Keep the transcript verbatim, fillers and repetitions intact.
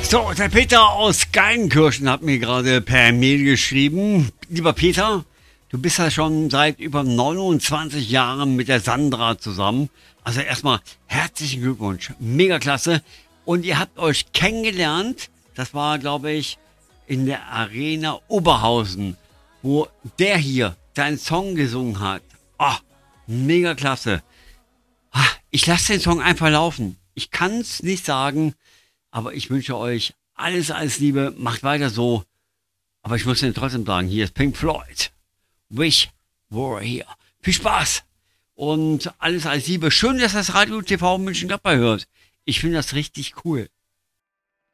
So, der Peter aus Geilenkirchen hat mir gerade per Mail geschrieben. Lieber Peter, du bist ja schon seit über neunundzwanzig Jahren mit der Sandra zusammen. Also erstmal herzlichen Glückwunsch, mega klasse. Und ihr habt euch kennengelernt, das war glaube ich in der Arena Oberhausen, wo der hier seinen Song gesungen hat. Oh, mega klasse. Ich lasse den Song einfach laufen. Ich kann es nicht sagen, aber ich wünsche euch alles, alles Liebe. Macht weiter so. Aber ich muss Ihnen trotzdem sagen, hier ist Pink Floyd. Wish were here. Viel Spaß und alles, alles Liebe. Schön, dass das Radio T V München Gladbach hört. Ich finde das richtig cool.